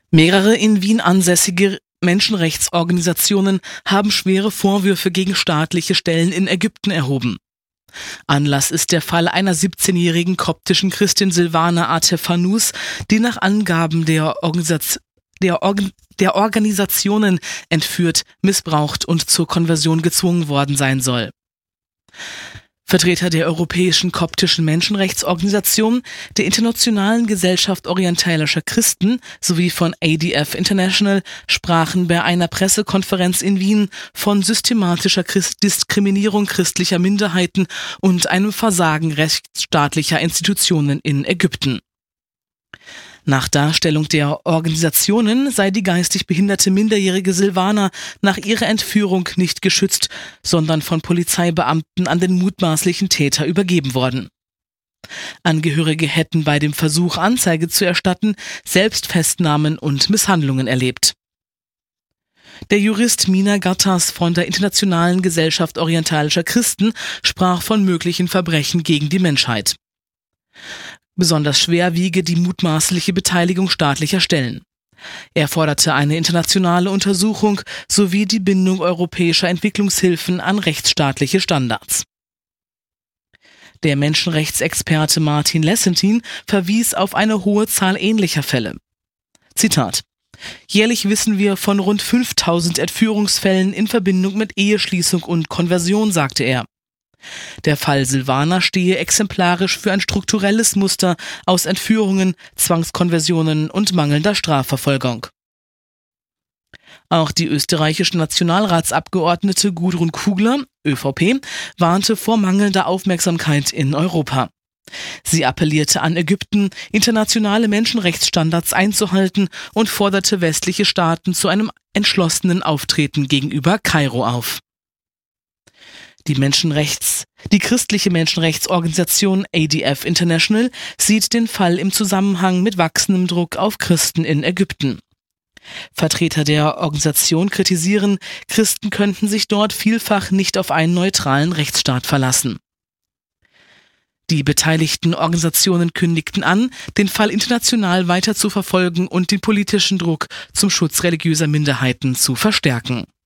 Mehrere in Wien ansässige Menschenrechtsorganisationen haben schwere Vorwürfe gegen staatliche Stellen in Ägypten erhoben. Anlass ist der Fall einer 17-jährigen koptischen Christin Silvana Atefanus, die nach Angaben der Organisationen entführt, missbraucht und zur Konversion gezwungen worden sein soll. Vertreter der Europäischen Koptischen Menschenrechtsorganisation, der Internationalen Gesellschaft Orientalischer Christen sowie von ADF International sprachen bei einer Pressekonferenz in Wien von systematischer Diskriminierung christlicher Minderheiten und einem Versagen rechtsstaatlicher Institutionen in Ägypten. Nach Darstellung der Organisationen sei die geistig behinderte minderjährige Silvana nach ihrer Entführung nicht geschützt, sondern von Polizeibeamten an den mutmaßlichen Täter übergeben worden. Angehörige hätten bei dem Versuch, Anzeige zu erstatten, selbst Festnahmen und Misshandlungen erlebt. Der Jurist Mina Gattas von der Internationalen Gesellschaft Orientalischer Christen sprach von möglichen Verbrechen gegen die Menschheit. Besonders schwer wiege die mutmaßliche Beteiligung staatlicher Stellen. Er forderte eine internationale Untersuchung sowie die Bindung europäischer Entwicklungshilfen an rechtsstaatliche Standards. Der Menschenrechtsexperte Martin Lessentin verwies auf eine hohe Zahl ähnlicher Fälle. Zitat: Jährlich wissen wir von rund 5000 Entführungsfällen in Verbindung mit Eheschließung und Konversion, sagte er. Der Fall Silvana stehe exemplarisch für ein strukturelles Muster aus Entführungen, Zwangskonversionen und mangelnder Strafverfolgung. Auch die österreichische Nationalratsabgeordnete Gudrun Kugler, ÖVP, warnte vor mangelnder Aufmerksamkeit in Europa. Sie appellierte an Ägypten, internationale Menschenrechtsstandards einzuhalten und forderte westliche Staaten zu einem entschlossenen Auftreten gegenüber Kairo auf. Die christliche Menschenrechtsorganisation ADF International sieht den Fall im Zusammenhang mit wachsendem Druck auf Christen in Ägypten. Vertreter der Organisation kritisieren, Christen könnten sich dort vielfach nicht auf einen neutralen Rechtsstaat verlassen. Die beteiligten Organisationen kündigten an, den Fall international weiter zu verfolgen und den politischen Druck zum Schutz religiöser Minderheiten zu verstärken.